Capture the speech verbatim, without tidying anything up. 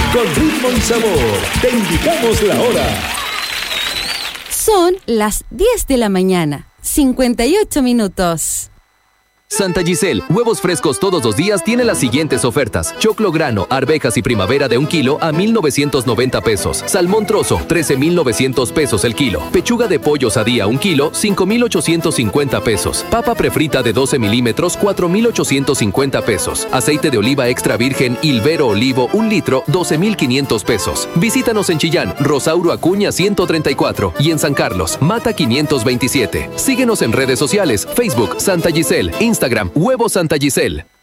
con ritmo y sabor. Te indicamos la hora. Son las diez de la mañana, cincuenta y ocho minutos. Santa Giselle, huevos frescos todos los días, tiene las siguientes ofertas. Choclo grano, arvejas y primavera de un kilo a mil novecientos noventa pesos. Salmón trozo, trece mil novecientos pesos el kilo. Pechuga de pollo sadía un kilo, cinco mil ochocientos cincuenta pesos. Papa prefrita de doce milímetros, cuatro mil ochocientos cincuenta pesos. Aceite de oliva extra virgen Ilvero Olivo, un litro, doce mil quinientos pesos. Visítanos en Chillán, Rosauro Acuña ciento treinta y cuatro y en San Carlos, Mata quinientos veintisiete. Síguenos en redes sociales, Facebook Santa Giselle, Instagram, Huevo Santa Giselle.